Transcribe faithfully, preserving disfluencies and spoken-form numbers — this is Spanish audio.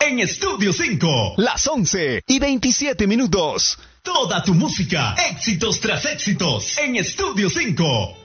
en Estudio cinco. Las once y veintisiete minutos. Toda tu música, éxitos tras éxitos, en Estudio cinco.